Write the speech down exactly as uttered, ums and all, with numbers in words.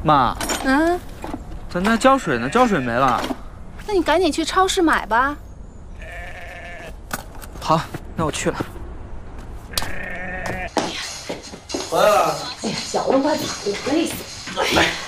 妈， 嗯， 咱家浇水呢，浇水没了。 那你赶紧去超市买吧。 好，那我去了。 回来了。 哎呀，脚都快打烂了，累死了。 来。